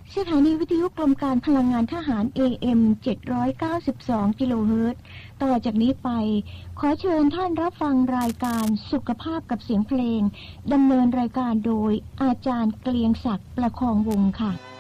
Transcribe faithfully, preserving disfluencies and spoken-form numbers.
สถานีวิทยุกรมการพลังงานทหาร เอ เอ็ม เจ็ดร้อยเก้าสิบสอง กิโลเฮิรตซ์ต่อจากนี้ไปขอเชิญท่านรับฟังรายการสุขภาพกับเสียงเพลงดำเนินรายการโดยอาจารย์เกลียงศักดิ์ประคองวงศ์ค่ะ